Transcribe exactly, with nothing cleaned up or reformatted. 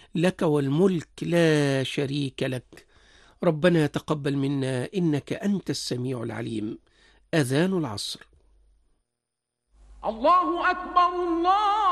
لك والملك لا شريك لك. ربنا تقبل منا إنك أنت السميع العليم. أذان العصر. الله أكبر الله